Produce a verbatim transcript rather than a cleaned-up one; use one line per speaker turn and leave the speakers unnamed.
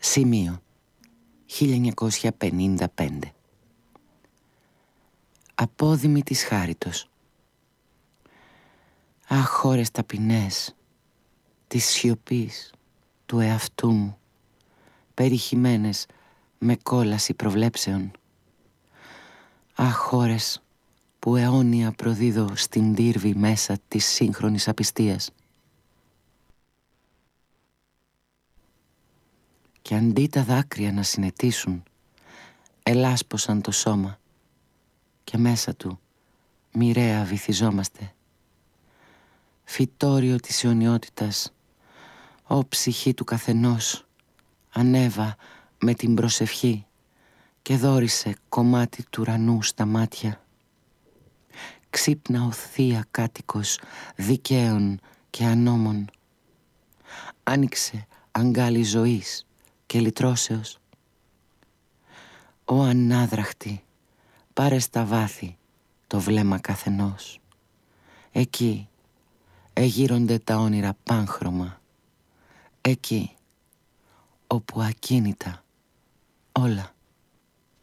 Σημείο χίλια εννιακόσια πενήντα πέντε. Απόδημη της Χάριτος. Αχ, ώρες ταπεινές της σιωπής του εαυτού μου, περιχυμένες με κόλαση προβλέψεων. Αχ, ώρες που αιώνια προδίδω στην τύρβη μέσα της σύγχρονης απιστίας. Και αντί τα δάκρυα να συνετήσουν, ελάσπωσαν το σώμα και μέσα του μοιραία βυθιζόμαστε. Φυτόριο της αιωνιότητας, ω ψυχή του καθενός, ανέβα με την προσευχή και δώρισε κομμάτι του ουρανού στα μάτια. Ξύπνα ο θεία κάτοικος δικαίων και ανώμων. Άνοιξε αγκάλι ζωής και λυτρώσεως. Ω ανάδραχτη, πάρε στα βάθη το βλέμμα καθενός. Εκεί εγείρονται τα όνειρα πάνχρωμα. Εκεί όπου ακίνητα όλα